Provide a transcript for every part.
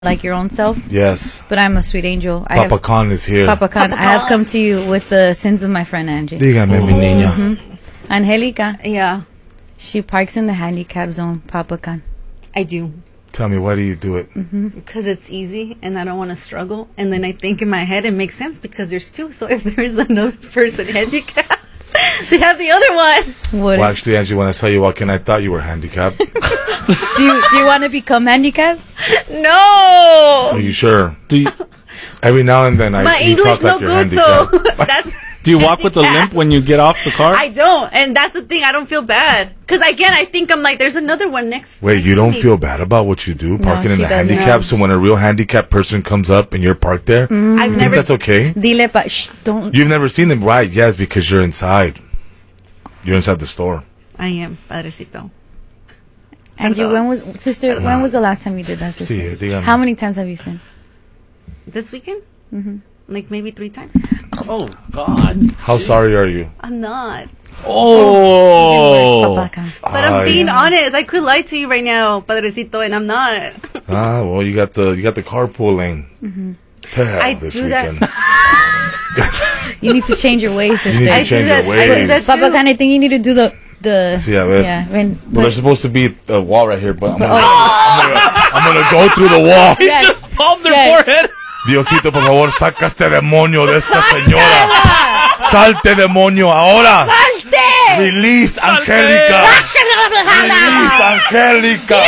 like your own self. Yes. But I'm a sweet angel. Papa Khan is here. Papa Khan, I have come to you with the sins of my friend Angie. Dígame, mi niña. Angelica. Yeah, She parks in the handicap zone, Papa Khan. I do. Tell me, why do you do it? Because it's easy and I don't want to struggle. And then I think in my head it makes sense because there's two. So if there's another person handicapped, they have the other one. What? Well, actually, Angie, when I saw you walk in, I thought you were handicapped. Do you want to become handicapped? No. Are you sure? Do you, Every now and then, My you English talk like no you're good, so handicapped. that's... do you walk with a limp when you get off the car? I don't. And that's the thing. I don't feel bad. Because again, I think I'm like, there's another one next. Wait, next you to don't me. feel bad about what you do, parking in she the doesn't. handicap? So when a real handicapped person comes up and you're parked there, I've you think never... that's okay? Dile pa, shh, don't. You've never seen them, right? Yes, because you're inside. You're inside the store. I am, Padrecito. Angie, when was the last time you did that, sister? Sí, dígame. How many times have you sinned? This weekend? Like maybe 3 times? Oh, God. How sorry are you? I'm not. Oh. Papa Khan. But I'm being honest. I could lie to you right now, Padrecito, and I'm not. Well, you got the carpool lane. To hell I this do weekend. that. You need to change your ways, You need sister. to change that- your I do ways. that- Papa Khan, I think you need to do the See, a ver. yeah. Well, there's supposed to be a wall right here, but I'm gonna go through the wall. Yes. Just palm their Yes. forehead. Diosito, por favor, saca este demonio de esta señora. Salte, demonio, ahora. Release, Angélica. Release, Angélica.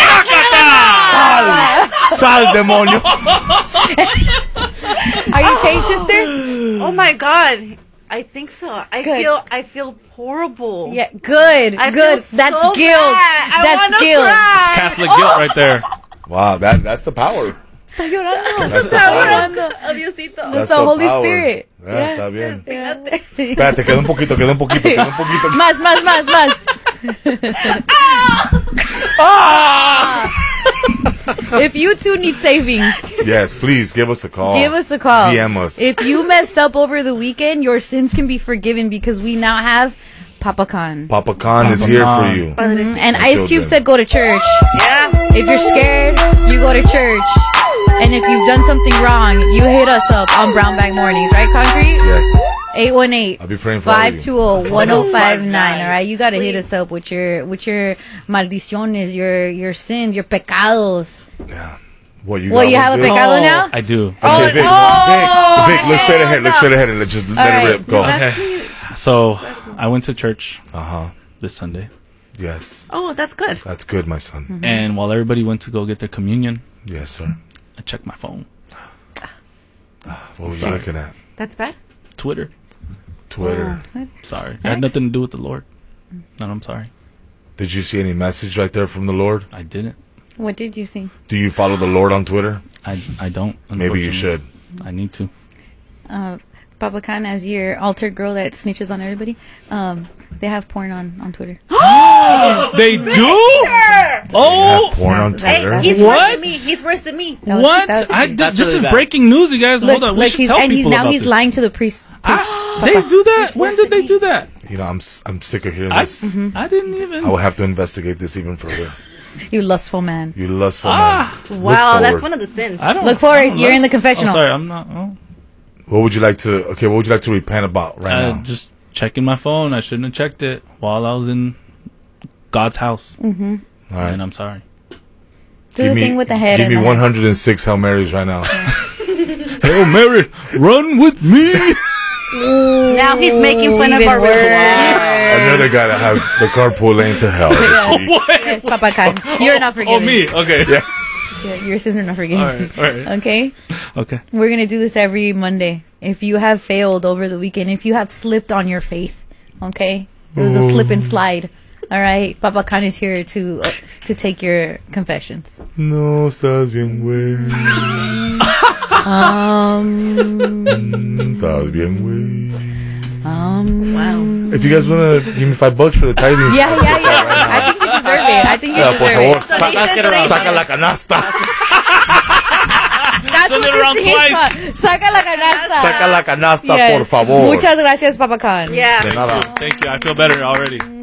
Sal, demonio. Are you changed, sister? Oh my God. I think so. Good. I feel horrible. Yeah, good, I good. feel That's so guilt. bad. I That's wanna guilt. cry. Catholic guilt right there. Wow, that's the power. Está llorando. That's the Está power. llorando. Oh, Diosito. That's the the Holy power. Spirit. Yeah, está bien. Yeah. Espérate, queda un poquito. Más. If you two need saving, Yes, please, give us a call. give us a call. DM us. If you messed up over the weekend, your sins can be forgiven because we now have Papa Khan. Papa Khan is Papa here Khan. for you. And My Ice Cube children. said go to church. Yeah. If you're scared, you go to church. And if you've done something wrong, you hit us up on Brown Bag Mornings, right, Concrete? Yes. 818 I'll be praying for all of you. 520-1059. All right, you gotta hit us up with your maldiciones, your sins, your pecados. Yeah. What you Well, got you one, have a Vic? pecado now? I do. Okay, Vic, Vic, look straight ahead, and just let right. it rip. Go. Okay. So I went to church Uh-huh. this Sunday, Yes. Oh, that's good. That's good, my son. and while everybody went to go get their communion, Yes, sir. I checked my phone, What were you looking at? That's bad. Twitter. Twitter. Sorry, it had nothing to do with the Lord. And I'm sorry, Did you see any message right there from the Lord? I didn't. What did you see? Do you follow the Lord on Twitter? I don't. Maybe you unfortunately. should. I need to. Papa Khan, as your altar girl that snitches on everybody, they have porn on Twitter. They do? Oh, Have porn on That's- Twitter? He's What? worse than me. He's worse than me. That was- what? that was- This really is bad. breaking news, you guys. Hold on. We should tell people now about he's this. lying to the priest. They do that? When did they do that? You know, I'm sick of hearing I this. I didn't even. I will have to investigate this even further. You lustful man. You lustful Ah. man. Wow, that's forward. one of the sins. I don't Look forward, I don't you're in the lust. confessional. Oh, sorry, I'm not. Oh. What would you like to repent about right now? Just checking my phone. I shouldn't have checked it while I was in God's house. All right. And I'm sorry. Do the thing with the head. Give me and the 106 Hail Marys right now. Hail Mary, run with me. Now he's making fun of Even our worse. religion. Another guy that has the carpool lane to hell. See? Yes, Papa Khan. You're not Oh, forgiven. me. Okay. Yeah. Yeah, your sins are not forgiven. All right. All right. Okay? Okay. We're going to do this every Monday. If you have failed over the weekend, if you have slipped on your faith, okay? It was a slip and slide. All right? Papa Khan is here to take your confessions. No estás bien, güey. Estás bien, güey. Wow. If you guys want to give me $5 for the tithing. Yeah. I think you deserve it. I think you Yeah, por deserve favor, it. saca la canasta. That's Send what it around this thing is twice. called. Saca la canasta. Saca la canasta, Yes. por favor. Muchas gracias, Papa Khan. Yeah. De nada. Thank you. I feel better already.